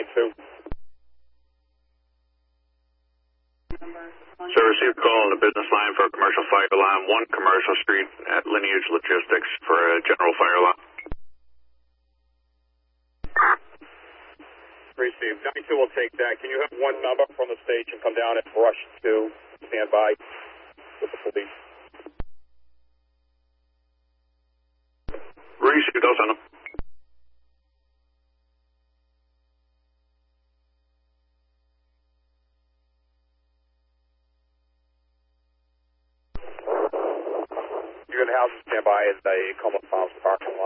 22. So received a call on the business line for a commercial fire alarm, 1 Commercial Street at Lineage Logistics for a general fire alarm. Received. 92 will take that. Can you have one number from the station come down and brush to stand by with the police? Received, I'll send them. You're going to have them stand by at the Como Farms parking lot.